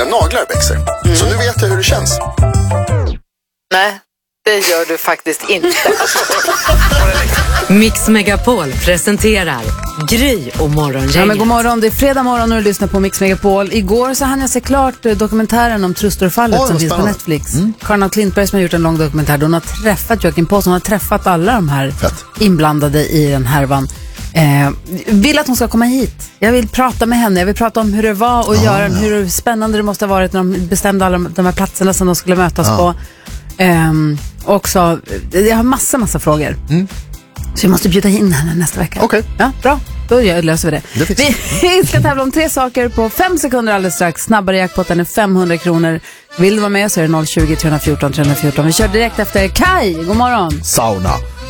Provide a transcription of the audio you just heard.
naglar växer. Så nu vet jag hur det känns. Nej, det gör du faktiskt inte. Mix Megapol presenterar Gry och Morgongänget. Ja, men god morgon, det är fredag morgon och du lyssnar på Mix Megapol. Igår så hann jag se klart dokumentären om Trustorfallet som finns på Netflix. Karin Klintberg som har gjort en lång dokumentär. Hon har träffat Joakim Paulsson, hon har träffat alla de här inblandade i den härvan. Vill att hon ska komma hit. Jag vill prata med henne. Jag vill prata om hur det var att göra, hur spännande det måste ha varit när de bestämde alla de här platserna som de skulle mötas på. Också, jag har massa frågor. Så vi måste bjuda in henne nästa vecka. Okej. Ja, bra. Då löser vi det. Vi ska tävla om 3 saker på 5 sekunder alldeles strax. Snabbare jackpotten är 500 kronor. Vill du vara med så är det 020 314 314. Vi kör direkt efter Kai. God morgon. Sauna.